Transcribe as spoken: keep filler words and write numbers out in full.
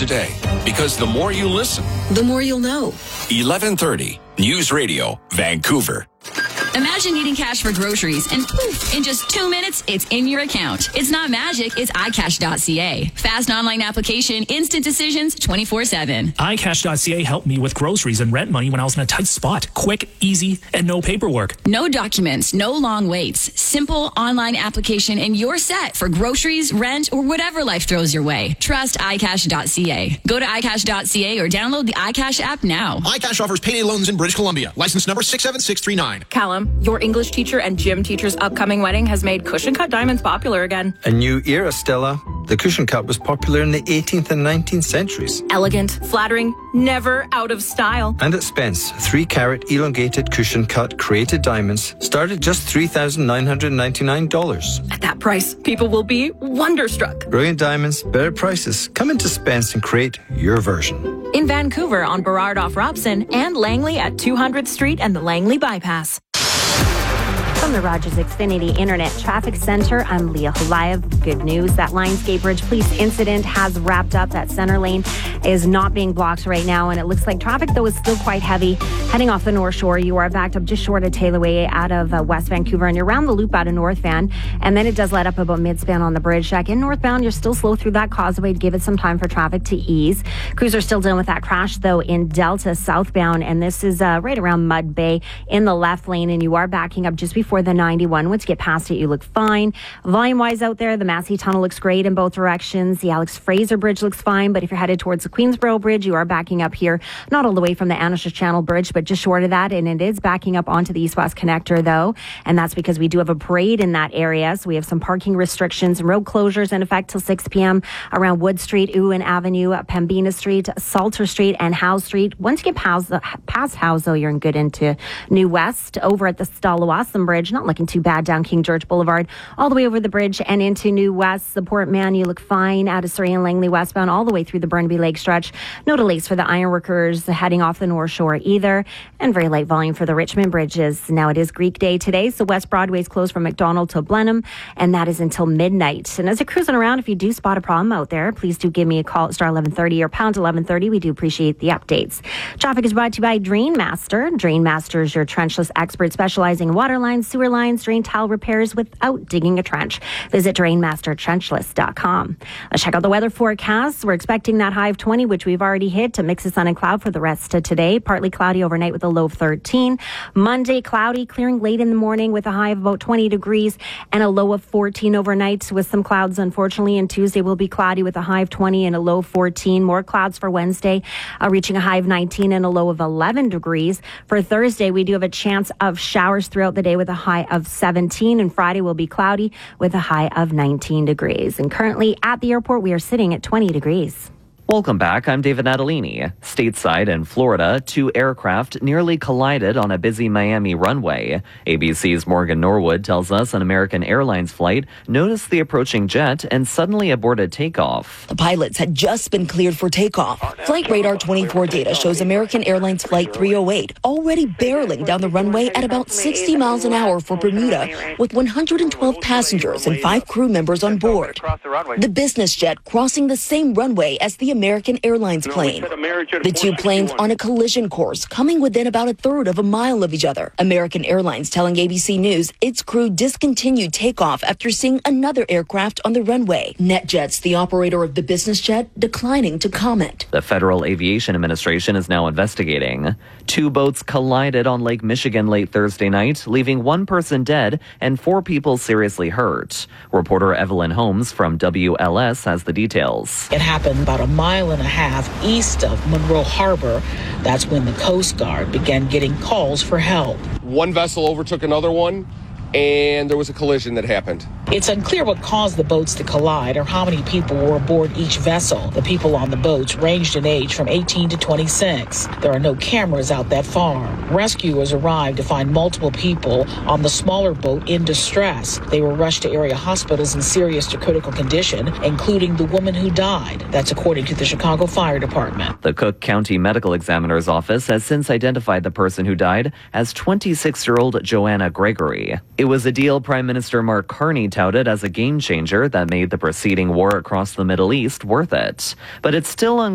today. Because the more you listen, the more you'll know. eleven thirty News Radio, Vancouver. Imagine needing cash for groceries and poof, in just two minutes, it's in your account. It's not magic, it's i cash dot c a. Fast online application, instant decisions, twenty-four seven. i cash dot c a helped me with groceries and rent money when I was in a tight spot. Quick, easy, and no paperwork. No documents, no long waits. Simple online application and you're set for groceries, rent, or whatever life throws your way. Trust i cash dot c a. Go to i cash dot c a or download the iCash app now. iCash offers payday loans in British Columbia. License number six seven six three nine. Callum, your English teacher and gym teacher's upcoming wedding has made cushion cut diamonds popular again. A new era, Stella. The cushion cut was popular in the eighteenth and nineteenth centuries. Elegant, flattering, never out of style. And at Spence, three carat elongated cushion cut created diamonds start at just three thousand nine hundred ninety-nine dollars. At that price, people will be wonderstruck. Brilliant diamonds, better prices. Come into Spence and create your version. In Vancouver on Burrard off Robson and Langley at two hundredth Street and the Langley Bypass. From the Rogers Xfinity Internet Traffic Center, I'm Leah Hulayev. Good news, that Lionsgate Bridge police incident has wrapped up. That center lane is not being blocked right now, and it looks like traffic, though, is still quite heavy. Heading off the North Shore, you are backed up just short of Taylor Way out of uh, West Vancouver, and you're around the loop out of North Van, and then it does let up about mid-span on the bridge deck. In northbound, you're still slow through that causeway to give it some time for traffic to ease. Crews are still dealing with that crash, though, in Delta southbound, and this is uh, right around Mud Bay in the left lane, and you are backing up just before the ninety-one. Once you get past it, you look fine. Volume-wise out there, the Massey Tunnel looks great in both directions. The Alex Fraser Bridge looks fine, but if you're headed towards the Queensboro Bridge, you are backing up here, not all the way from the Anishas Channel Bridge, but just short of that, and it is backing up onto the East-West Connector, though, and that's because we do have a parade in that area, so we have some parking restrictions and road closures in effect till six p.m. around Wood Street, Ewan Avenue, Pembina Street, Salter Street, and Howe Street. Once you get past, past Howe, though, you're in good into New West. Over at the Stalawassam Bridge, not looking too bad down King George Boulevard, all the way over the bridge and into New West. The Port Man, you look fine out of Surrey and Langley westbound, all the way through the Burnaby Lake stretch. No delays for the ironworkers heading off the North Shore either, and very light volume for the Richmond bridges. Now it is Greek Day today, so West Broadway is closed from McDonald to Blenheim, and that is until midnight. And as you're cruising around, if you do spot a problem out there, please do give me a call at star eleven thirty or pound eleven thirty. We do appreciate the updates. Traffic is brought to you by Drainmaster. Drainmaster is your trenchless expert specializing in water lines, sewer lines, drain tile repairs without digging a trench. Visit drain master trenchless dot com. Let's check out the weather forecast. We're expecting that high of twenty, which we've already hit, to mix of sun and cloud for the rest of today. Partly cloudy overnight with a low of thirteen. Monday, cloudy, clearing late in the morning with a high of about twenty degrees and a low of fourteen overnight with some clouds, unfortunately. And Tuesday will be cloudy with a high of twenty and a low of fourteen. More clouds for Wednesday, uh, reaching a high of nineteen and a low of eleven degrees. For Thursday, we do have a chance of showers throughout the day with a high of seventeen, and Friday will be cloudy with a high of nineteen degrees. And currently at the airport, we are sitting at twenty degrees. Welcome back. I'm David Natalini. Stateside in Florida, two aircraft nearly collided on a busy Miami runway. A B C's Morgan Norwood tells us an American Airlines flight noticed the approaching jet and suddenly aborted takeoff. The pilots had just been cleared for takeoff. Flight Radar twenty-four data shows American Airlines Flight three oh eight already barreling down the runway at about sixty miles an hour for Bermuda, with one hundred twelve passengers and five crew members on board. The business jet crossing the same runway as the American Airlines plane. The two planes on a collision course, coming within about a third of a mile of each other. American Airlines telling A B C News its crew discontinued takeoff after seeing another aircraft on the runway. NetJets, the operator of the business jet, declining to comment. The Federal Aviation Administration is now investigating. Two boats collided on Lake Michigan late Thursday night, leaving one person dead and four people seriously hurt. Reporter Evelyn Holmes from W L S has the details. It happened about a mile mile and a half east of Monroe Harbor. That's when the Coast Guard began getting calls for help. One vessel overtook another one, and there was a collision that happened. It's unclear what caused the boats to collide or how many people were aboard each vessel. The people on the boats ranged in age from eighteen to twenty-six. There are no cameras out that far. Rescuers arrived to find multiple people on the smaller boat in distress. They were rushed to area hospitals in serious to critical condition, including the woman who died. That's according to the Chicago Fire Department. The Cook County Medical Examiner's Office has since identified the person who died as twenty-six-year-old Joanna Gregory. It was a deal Prime Minister Mark Carney touted as a game changer that made the preceding war across the Middle East worth it. But it's still unclear